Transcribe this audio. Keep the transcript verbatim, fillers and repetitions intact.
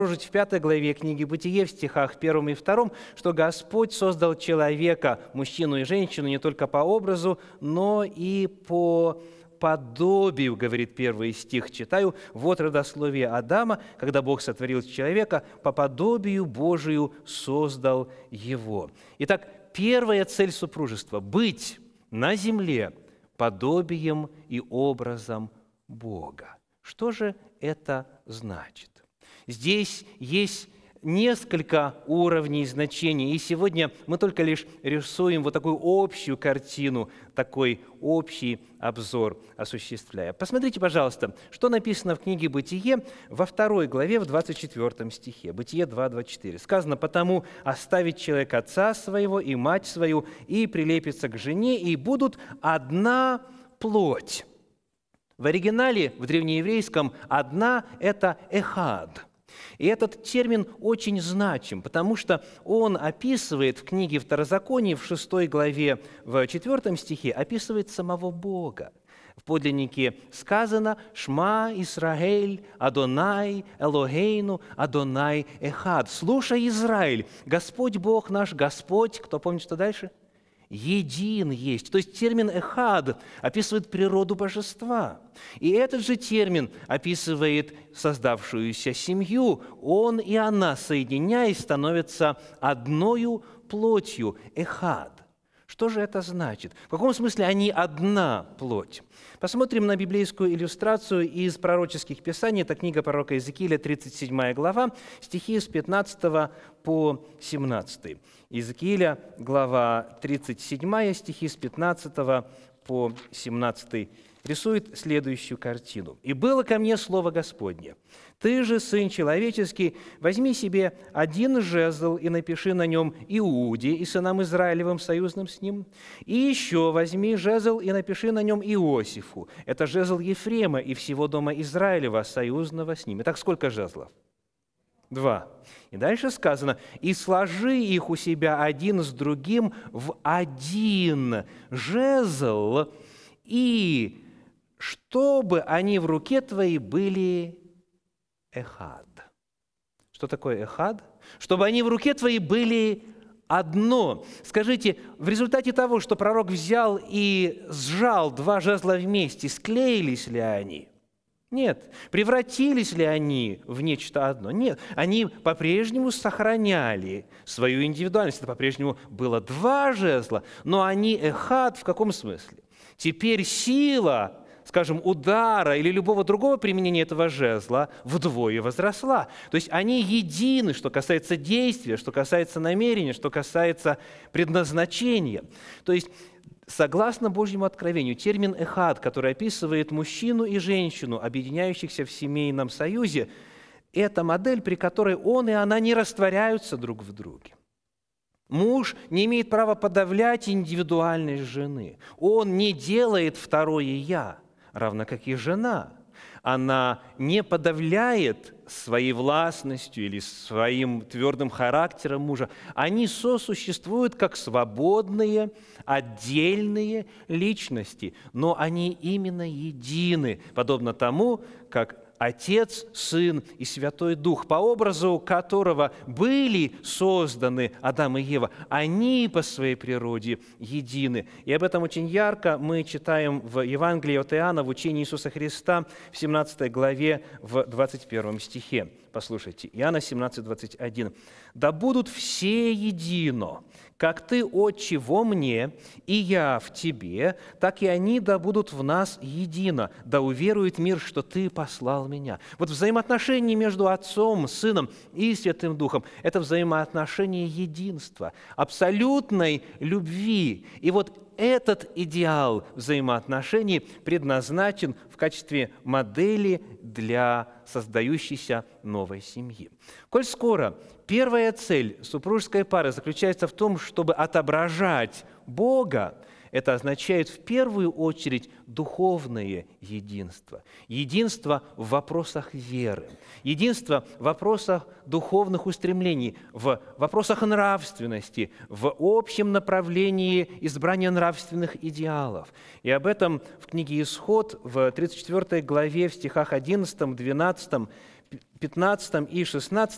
в пятой главе книги «Бытие» в стихах первом и втором, что Господь создал человека, мужчину и женщину, не только по образу, но и по подобию, говорит первый стих, читаю, «Вот родословие Адама, когда Бог сотворил человека, по подобию Божию создал его». Итак, первая цель супружества – быть на земле подобием и образом Бога. Что же это значит? Здесь есть несколько уровней значений, и сегодня мы только лишь рисуем вот такую общую картину, такой общий обзор осуществляя. Посмотрите, пожалуйста, что написано в книге «Бытие» во второй главе, в двадцать четвёртом стихе. Бытие два, двадцать четыре. Сказано: «Потому оставит человек отца своего и мать свою, и прилепится к жене, и будут одна плоть». В оригинале, в древнееврейском, «одна» – это «эхад». И этот термин очень значим, потому что он описывает в книге Второзакония, в шестой главе, в четвёртом стихе, описывает самого Бога. В подлиннике сказано: «Шма Исраэль, Адонай, Элогейну, Адонай Эхад». «Слушай, Израиль, Господь Бог наш, Господь», кто помнит, что дальше? «Един есть». То есть термин «эхад» описывает природу божества. И этот же термин описывает создавшуюся семью. Он и она, соединяясь, становятся одною плотью, эхад. Что же это значит? В каком смысле они одна плоть? Посмотрим на библейскую иллюстрацию из пророческих писаний. Это книга пророка Иезекииля, тридцать седьмая глава, стихи с пятнадцатого по семнадцатый. Иезекииля, глава тридцать седьмая, стихи с пятнадцатого по семнадцатый, рисует следующую картину. «И было ко мне слово Господне: ты же, сын человеческий, возьми себе один жезл и напиши на нем Иуде и сынам Израилевым, союзным с ним, и еще возьми жезл и напиши на нем Иосифу». Это жезл Ефрема и всего дома Израилева, союзного с ним. Итак, сколько жезлов? Два. И дальше сказано: «И сложи их у себя один с другим в один жезл, и чтобы они в руке твоей были эхад». Что такое эхад? Чтобы они в руке твоей были одно. Скажите, в результате того, что пророк взял и сжал два жезла вместе, склеились ли они? Нет. Превратились ли они в нечто одно? Нет. Они по-прежнему сохраняли свою индивидуальность. Это по-прежнему было два жезла, но они эхад в каком смысле? Теперь сила, скажем, удара или любого другого применения этого жезла вдвое возросла. То есть они едины, что касается действия, что касается намерения, что касается предназначения. То есть, согласно Божьему откровению, термин «эхад», который описывает мужчину и женщину, объединяющихся в семейном союзе, это модель, при которой он и она не растворяются друг в друге. Муж не имеет права подавлять индивидуальность жены. Он не делает второе «я», равно как и жена. Она не подавляет своей властностью или своим твердым характером мужа. Они сосуществуют как свободные, отдельные личности, но они именно едины, подобно тому, как Отец, Сын и Святой Дух, по образу которого были созданы Адам и Ева, они по своей природе едины. И об этом очень ярко мы читаем в Евангелии от Иоанна, в учении Иисуса Христа, в семнадцатой главе, в двадцать первом стихе. Послушайте, Иоанна семнадцать, двадцать один. «Да будут все едино, как Ты, Отче, во мне, и я в Тебе, так и они да будут в нас едино, да уверует мир, что Ты послал меня». Вот взаимоотношения между Отцом, Сыном и Святым Духом – это взаимоотношения единства, абсолютной любви. И вот этот идеал взаимоотношений предназначен в качестве модели для создающейся новой семьи. Коль скоро первая цель супружеской пары заключается в том, чтобы отображать Бога, это означает в первую очередь духовное единство. Единство в вопросах веры, единство в вопросах духовных устремлений, в вопросах нравственности, в общем направлении избрания нравственных идеалов. И об этом в книге «Исход» в тридцать четвёртой главе в стихах одиннадцатом, двенадцатом, пятнадцатом и шестнадцатом